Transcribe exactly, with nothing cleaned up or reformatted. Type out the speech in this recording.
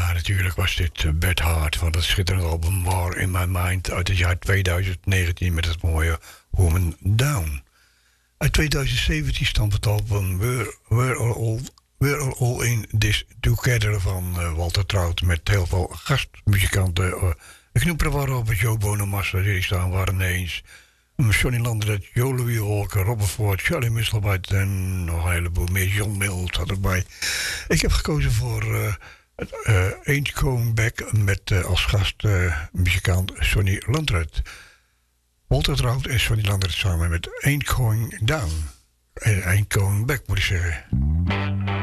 Ja, natuurlijk was dit uh, Beth Hart van het schitterende album War in My Mind uit het jaar twintig negentien met het mooie Woman Down. Uit twintig zeventien stamt het album We're, We're, All, We're All, All In This Together van uh, Walter Trout met heel veel gastmuzikanten. Uh, de knoeperen waren Robert Joe Bonamassa, die staan waren eens. Johnny Landret, Joe Louis Walker, Robert Ford, Charlie Musselwhite en nog een heleboel meer. John Mills had erbij. Ik heb gekozen voor uh, uh, Ain't Going Back met uh, als gast uh, muzikant Sonny Landret. Walter Trout en Sonny Landret samen met Ain't Going Down. Uh, Ain't Going Back moet ik zeggen.